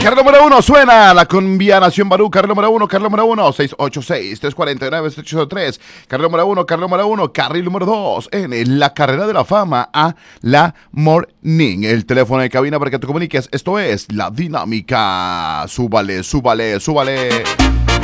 Carril número 1 suena la combinación Barú. Carril número 1, 686-349-783. Carril número 1, carril número 2 en la carrera de la fama a la Morning. El teléfono de cabina para que te comuniques. Esto es La Dinámica. Súbale, súbale, súbale.